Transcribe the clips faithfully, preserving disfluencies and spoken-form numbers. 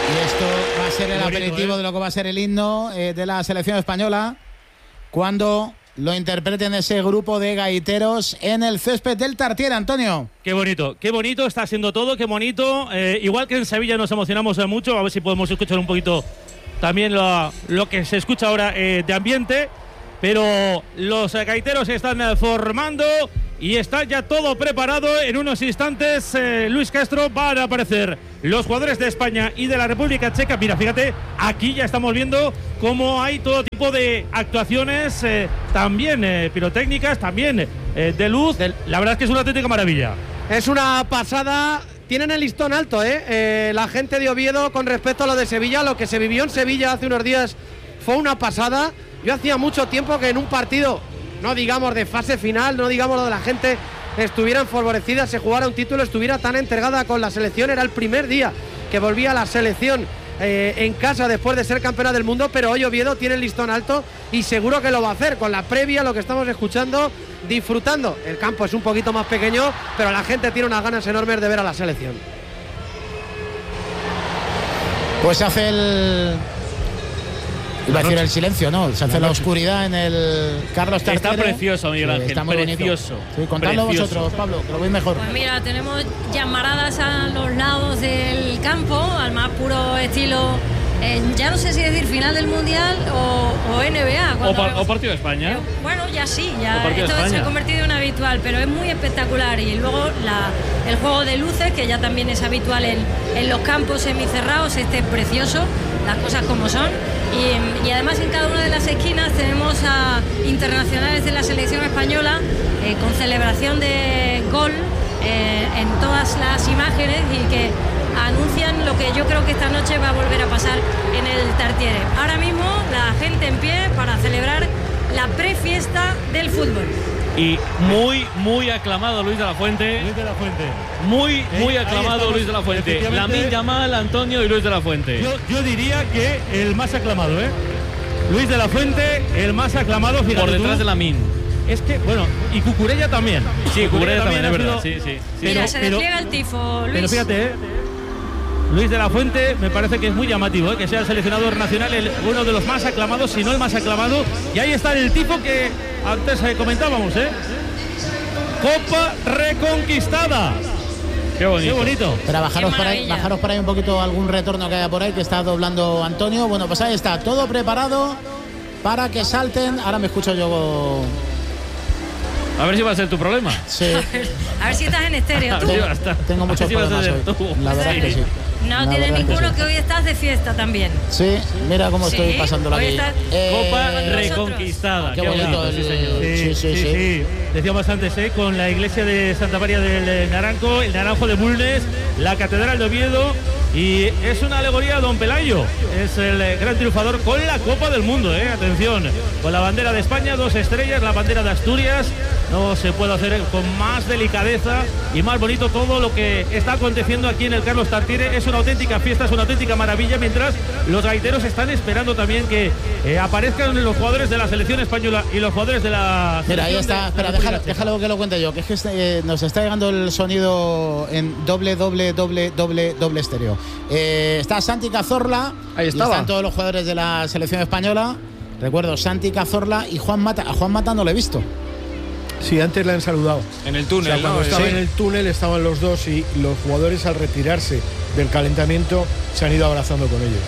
Y esto va a ser el bonito, aperitivo ¿eh? de lo que va a ser el himno eh, de la selección española cuando lo interpreten ese grupo de gaiteros en el césped del Tartiere, Antonio. Qué bonito, qué bonito está siendo todo, qué bonito. Eh, igual que en Sevilla nos emocionamos mucho, a ver si podemos escuchar un poquito también lo, lo que se escucha ahora eh, de ambiente. Pero los eh, gaiteros se están eh, formando y está ya todo preparado. En unos instantes, eh, Luis Castro, van a aparecer los jugadores de España y de la República Checa. Mira, fíjate, aquí ya estamos viendo cómo hay todo tipo de actuaciones, eh, también eh, pirotécnicas, también eh, de luz. La verdad es que es una auténtica maravilla. Es una pasada. Tienen el listón alto, ¿eh? Eh, la gente de Oviedo con respecto a lo de Sevilla. Lo que se vivió en Sevilla hace unos días fue una pasada. Yo hacía mucho tiempo que en un partido, no digamos de fase final, no digamos lo de la gente estuviera favorecida, se jugara un título, estuviera tan entregada con la selección. Era el primer día que volvía la selección eh, en casa después de ser campeona del mundo, pero hoy Oviedo tiene el listón alto y seguro que lo va a hacer con la previa, lo que estamos escuchando, disfrutando. El campo es un poquito más pequeño, pero la gente tiene unas ganas enormes de ver a la selección. Pues se hace el... Iba a decir el silencio, ¿no? Se hace la, la oscuridad en el Carlos Tartiere. Está precioso, Miguel Ángel, sí, está muy precioso. Bonito. Sí, contadlo precioso. Vosotros, Pablo, que lo veis mejor. Pues mira, tenemos llamaradas a los lados del campo, al más puro estilo, eh, ya no sé si decir final del Mundial o, o N B A. O, par, o partido de España. Pero, bueno, ya sí, ya esto se ha convertido en habitual, pero es muy espectacular. Y luego la, el juego de luces, que ya también es habitual en, en los campos semicerrados, este es precioso, las cosas como son. Y, y además en cada una de las esquinas tenemos a internacionales de la selección española eh, con celebración de gol eh, en todas las imágenes y que anuncian lo que yo creo que esta noche va a volver a pasar en el Tartiere. Ahora mismo la gente en pie para celebrar la prefiesta del fútbol. Y muy, muy aclamado Luis de la Fuente. Luis de la Fuente. Muy, muy eh, aclamado Luis de la Fuente. Lamine Yamal, Antonio y Luis de la Fuente. Yo, yo diría que el más aclamado, ¿eh? Luis de la Fuente, el más aclamado. Por detrás tú. de Lamine. Es que, bueno, y Cucurella también. Sí, Cucurella también, también es verdad. Sí, sí, sí. Mira, pero, se despliega el tifo, Luis. Pero fíjate, ¿eh? Luis de la Fuente me parece que es muy llamativo, ¿eh? Que sea el seleccionador nacional, el, uno de los más aclamados, si no el más aclamado. Y ahí está el tifo que antes eh, comentábamos, ¿eh? Copa reconquistada. Qué bonito. Qué bonito. Pero bajaros por ahí, bajaros por ahí un poquito algún retorno que haya por ahí que está doblando Antonio. Bueno, pues ahí está, todo preparado para que salten. Ahora me escucho yo. A ver si va a ser tu problema. Sí. A ver, a ver si estás en estéreo. ¿Tú? Tengo, tengo muchos si problemas hoy. La verdad es que sí. No tiene ninguno que, sí. que hoy estás de fiesta también. Sí, mira cómo sí, estoy pasándola aquí. Eh, Copa reconquistada. Qué, qué bonito, bonito, sí, señor. Sí, sí, sí. sí, sí. Decíamos antes, ¿eh? Con la iglesia de Santa María del Naranjo, el Naranjo de Bulnes, la Catedral de Oviedo. Y es una alegoría a Don Pelayo. Es el gran triunfador con la Copa del Mundo, ¿eh? Atención, con la bandera de España, dos estrellas, la bandera de Asturias. No se puede hacer con más delicadeza y más bonito todo lo que está aconteciendo aquí en el Carlos Tartiere. Es una auténtica fiesta, es una auténtica maravilla, mientras los gaiteros están esperando también que eh, aparezcan los jugadores de la selección española y los jugadores de la Mira, ahí está, de, espera, de déjalo, déjalo que lo cuente yo, que es que eh, nos está llegando el sonido en doble, doble, doble, doble, doble estéreo. Eh, está Santi Cazorla, ahí estaba. Están todos los jugadores de la selección española. Recuerdo, Santi Cazorla y Juan Mata. A Juan Mata no lo he visto. Sí, antes le han saludado. En el túnel, o sea, cuando ¿no? estaba sí. en el túnel estaban los dos y los jugadores al retirarse del calentamiento se han ido abrazando con ellos.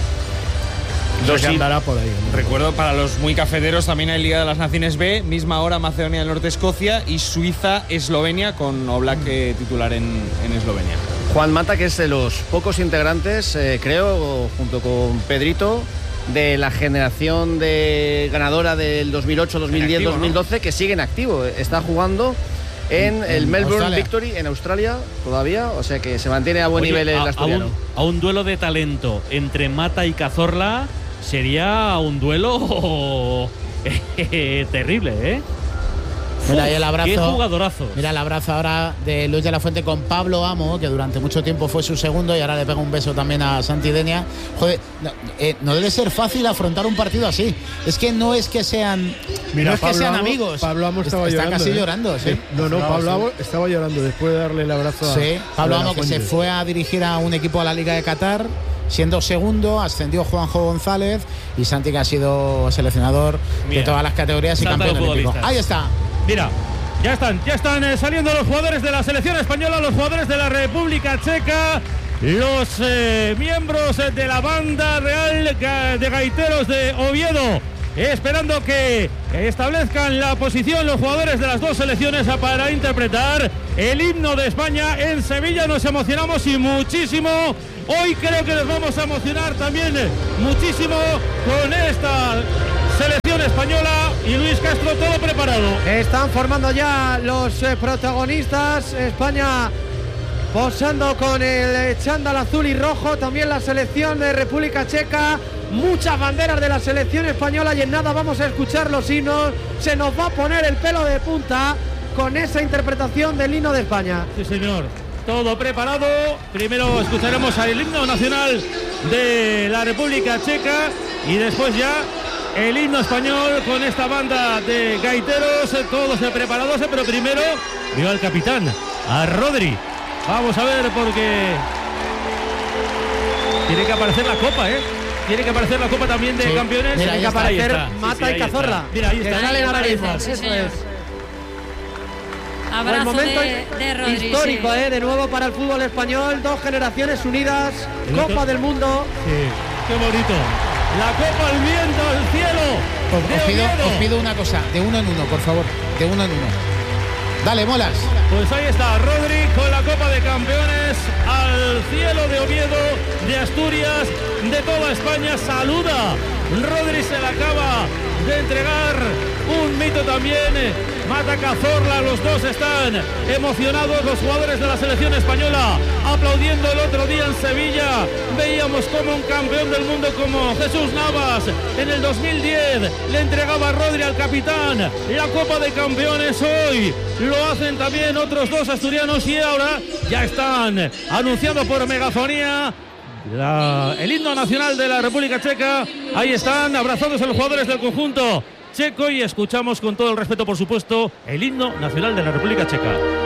Dos que andará por ahí, ¿no? Recuerdo, para los muy cafeteros también hay Liga de las Naciones B, misma hora Macedonia del Norte, Escocia, y Suiza-Eslovenia, con Oblak eh, titular en, en Eslovenia. Juan Mata, que es de los pocos integrantes, eh, creo, junto con Pedrito, de la generación de ganadora del dos mil ocho, dos mil diez, dos mil doce, ¿no? Que sigue en activo. Está jugando en, en el Melbourne Australia. Victory en Australia todavía, o sea que se mantiene a buen Oye, nivel el a, asturiano. A un, a un duelo de talento entre Mata y Cazorla sería un duelo terrible, ¿eh? Mira ahí el abrazo. Qué jugadorazo. Mira el abrazo ahora de Luis de la Fuente con Pablo Amo, que durante mucho tiempo fue su segundo, y ahora le pega un beso también a Santi Denia. Joder, no, eh, no debe ser fácil afrontar un partido así. Es que no es que sean, Mira, no es Pablo que sean Amo, amigos. Pablo Amo estaba está llorando. casi ¿eh? llorando, sí. No, no, Pablo Amo estaba llorando después de darle el abrazo a. Sí, Pablo a Amo, que se fue a dirigir a un equipo a la Liga de Qatar. siendo segundo, ascendió Juanjo González y Santi, que ha sido seleccionador Mira, de todas las categorías y campeón olímpico. Ahí está. Mira, ya están, ya están eh, saliendo los jugadores de la selección española, los jugadores de la República Checa, los eh, miembros de la banda real de gaiteros de Oviedo, esperando que establezcan la posición los jugadores de las dos selecciones para interpretar el himno de España. En Sevilla nos emocionamos y muchísimo. Hoy creo que nos vamos a emocionar también muchísimo con esta selección española. Y Luis Castro, todo preparado. Están formando ya los eh, protagonistas. España posando con el chándal azul y rojo. También la selección de República Checa. Muchas banderas de la selección española y en nada vamos a escuchar los himnos. Se nos va a poner el pelo de punta con esa interpretación del himno de España. Sí, señor. Todo preparado. Primero escucharemos el himno nacional de la República Checa y después ya el himno español con esta banda de gaiteros. Todos preparados, pero primero vio al capitán, a Rodri. Vamos a ver porque tiene que aparecer la copa, ¿eh? Tiene que aparecer la copa también de sí. campeones. Mira, tiene que aparecer está, Mata sí, sí, y Cazorla. Está. Mira, ahí está. Que salen ahora mismo. Sí, Eso señor. es. Abrazo Buen momento de, de Rodri, histórico, sí. eh, de nuevo para el fútbol español. Dos generaciones unidas. Copa del Mundo. Sí, qué bonito. La copa al viento, al cielo. Os, os, pido, os pido una cosa, de uno en uno, por favor. De uno en uno. Dale, Molas. Pues ahí está Rodri con la Copa de Campeones al cielo de Oviedo, de Asturias, de toda España. Saluda. Rodri se la acaba de entregar. Un mito también. Mata Cazorla, los dos están emocionados, los jugadores de la selección española aplaudiendo. El otro día en Sevilla veíamos como un campeón del mundo como Jesús Navas en el dos mil diez le entregaba a Rodri, al capitán, la Copa de Campeones. Hoy lo hacen también otros dos asturianos y ahora ya están anunciando por megafonía la, el himno nacional de la República Checa. Ahí están abrazándose los jugadores del conjunto checo y escuchamos con todo el respeto, por supuesto, el himno nacional de la República Checa.